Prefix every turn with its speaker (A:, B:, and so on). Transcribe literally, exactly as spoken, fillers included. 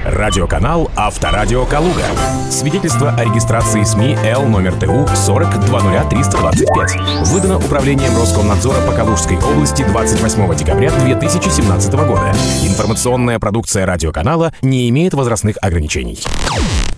A: Радиоканал «Авторадио Калуга». Свидетельство о регистрации СМИ Л номер Т У сорок два нуля триста двадцать пять. Выдано Управлением Роскомнадзора по Калужской области двадцать восьмого декабря две тысячи семнадцатого года. Информационная продукция радиоканала не имеет возрастных ограничений.